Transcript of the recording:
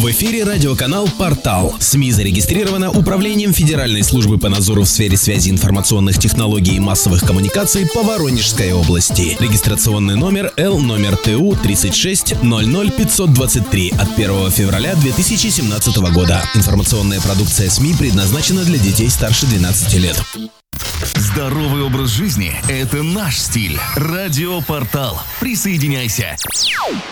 В эфире радиоканал «Портал». СМИ зарегистрировано Управлением Федеральной службы по надзору в сфере связи информационных технологий и массовых коммуникаций по Воронежской области. Регистрационный номер L-ТУ 36 00 523 от 1 февраля 2017 года. Информационная продукция СМИ предназначена для детей старше 12 лет. Здоровый образ жизни – это наш стиль. Радиопортал. Присоединяйся.